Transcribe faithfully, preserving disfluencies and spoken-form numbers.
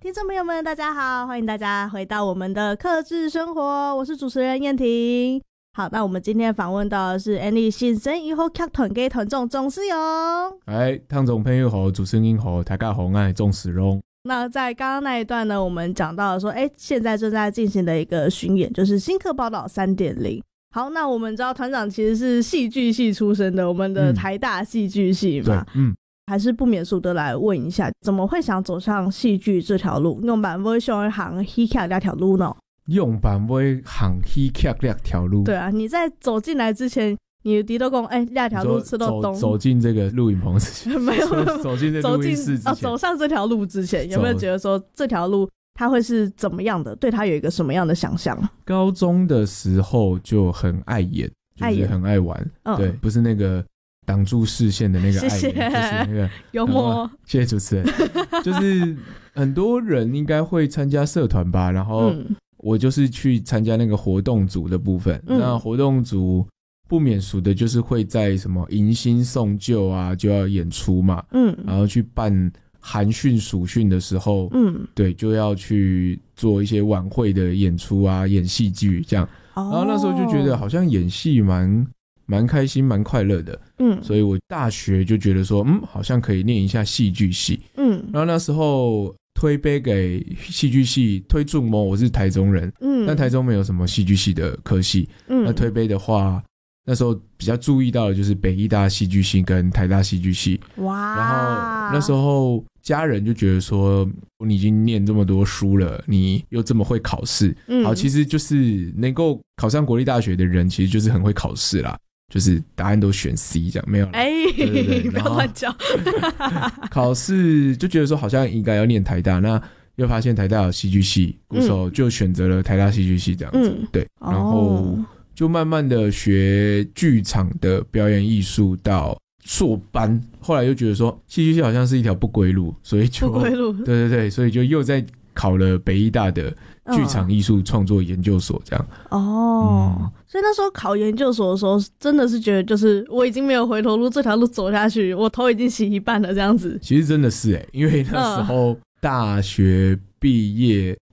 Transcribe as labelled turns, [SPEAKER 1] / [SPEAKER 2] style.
[SPEAKER 1] 听众朋友们大家好，欢迎大家回到我们的客制生活，我是主持人燕婷。好，那我们今天访问到的是 Annie 新生以后剧团嘅团长钟思荣。
[SPEAKER 2] 哎，听众朋友好，主持人好，大家好，我是钟思荣。
[SPEAKER 1] 那在刚刚那一段呢，我们讲到了说，哎，现在正在进行的一个巡演，就是新课报道 三点零。好，那我们知道团长其实是戏剧系出身的，我们的台大戏剧系嘛，
[SPEAKER 2] 嗯，嗯
[SPEAKER 1] 还是不免俗的来问一下，怎么会想走上戏剧这条路？用版会想行戏剧那条路呢？
[SPEAKER 2] 用版会行戏剧那条路？
[SPEAKER 1] 对啊，你在走进来之前，你的都讲，哎，那条路吃到东。
[SPEAKER 2] 走进这个录影棚之前，没有走进这录音室之前、
[SPEAKER 1] 哦，走上这条路之前，有没有觉得说这条路它会是怎么样的？对它有一个什么样的想象？
[SPEAKER 2] 高中的时候就很爱演，就是很爱玩，
[SPEAKER 1] 嗯、
[SPEAKER 2] 对，不是那个。挡住视线的那个爱人，
[SPEAKER 1] 谢谢
[SPEAKER 2] 就是那个
[SPEAKER 1] 幽默。
[SPEAKER 2] 谢谢主持人。就是很多人应该会参加社团吧，然后我就是去参加那个活动组的部分。嗯、那活动组不免俗的就是会在什么迎新送旧啊，就要演出嘛。嗯，然后去办寒训暑训的时候，嗯，对，就要去做一些晚会的演出啊，演戏剧这样。哦、然后那时候就觉得好像演戏蛮。蛮开心蛮快乐的，嗯，所以我大学就觉得说嗯好像可以念一下戏剧系，嗯，然后那时候推杯给戏剧系推注模，我是台中人，嗯，但台中没有什么戏剧系的科系，嗯，那推杯的话那时候比较注意到的就是北医大戏剧系跟台大戏剧系，哇，然后那时候家人就觉得说你已经念这么多书了，你又这么会考试，嗯，好，其实就是能够考上国立大学的人其实就是很会考试啦，就是答案都选 C 这样，没有啦，哎、欸，对对对，
[SPEAKER 1] 不要乱讲。
[SPEAKER 2] 考试就觉得说好像应该要念台大，那又发现台大有戏剧系，鼓手就选择了台大戏剧系这样子，嗯、对，然后就慢慢的学剧场的表演艺术到硕班，后来又觉得说戏剧系好像是一条不归路，所以就
[SPEAKER 1] 不归路，
[SPEAKER 2] 对对对，所以就又在考了北医大的剧场艺术创作研究所这样。
[SPEAKER 1] 哦、嗯，所以那时候考研究所的时候真的是觉得就是我已经没有回头路，这条路走下去我头已经洗一半了这样子。
[SPEAKER 2] 其实真的是耶、欸、因为那时候大学毕业